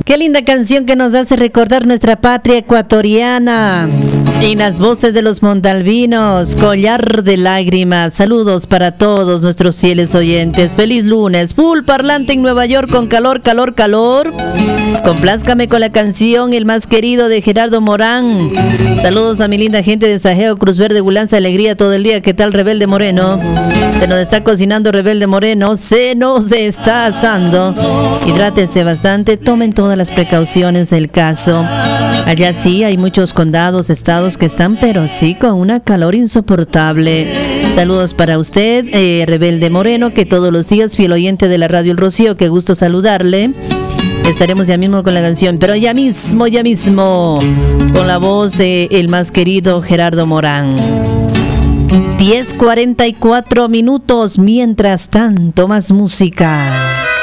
Qué linda canción que nos hace recordar nuestra patria ecuatoriana. Y las voces de los montalvinos, Collar de Lágrimas. Saludos para todos nuestros fieles oyentes. Feliz lunes, full parlante en Nueva York con calor, calor, calor. Complázcame con la canción El Más Querido de Gerardo Morán. Saludos a mi linda gente de Sajeo, Cruz Verde, Bulanza, Alegría todo el día. ¿Qué tal, Rebelde Moreno? Se nos está cocinando Rebelde Moreno, se nos está asando. Hidrátense bastante, tomen todas las precauciones del caso. Allá sí hay muchos condados, estados que están, pero sí con una calor insoportable. Saludos para usted, Rebelde Moreno, que todos los días fiel oyente de la radio El Rocío, qué gusto saludarle. Estaremos ya mismo con la canción, pero ya mismo, con la voz de El Más Querido Gerardo Morán. 10:44 minutos, mientras tanto más música.